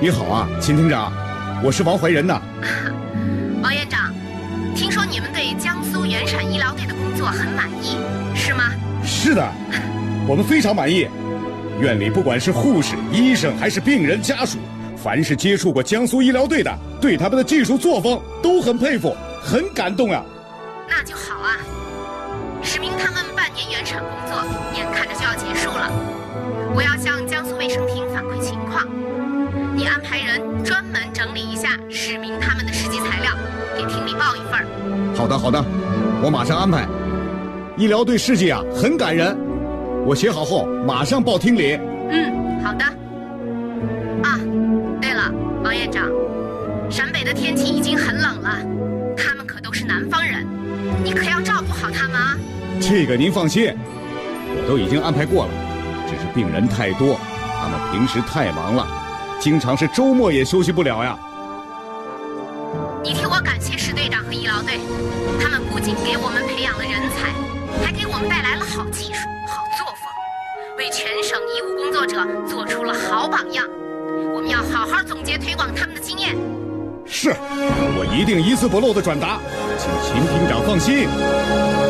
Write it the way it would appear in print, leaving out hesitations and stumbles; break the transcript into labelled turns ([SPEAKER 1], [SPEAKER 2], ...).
[SPEAKER 1] 你好啊，秦厅长，我是王怀仁呐。
[SPEAKER 2] 王院长，听说你们对江苏原产医疗队的工作很满意，是吗？
[SPEAKER 1] 是的，我们非常满意。院里不管是护士、医生还是病人家属，凡是接触过江苏医疗队的，对他们的技术作风都很佩服，很感动啊。
[SPEAKER 2] 那就好啊。史明他们半年原产工作眼看着就要结束了，我要向江苏卫生厅反馈情况。你安排人专门整理一下史明他们的实际材料，给厅里报一份。
[SPEAKER 1] 好的，好的，我马上安排。医疗队事迹啊，很感人，我写好后马上报厅里。
[SPEAKER 2] 好的。啊，对了，王院长，陕北的天气已经很冷了，他们可都是南方人，你可要照顾好他们啊。
[SPEAKER 1] 这个您放心，我都已经安排过了，只是病人太多，他们平时太忙了，经常是周末也休息不了呀。
[SPEAKER 2] 你替我感谢史队长和医疗队，他们不仅给我们培养了人才，还给我们带来了好技术、好作风，为全省医务工作者做出了好榜样。我们要好好总结推广他们的经验。
[SPEAKER 1] 是，我一定一字不漏的转达，请秦厅长放心。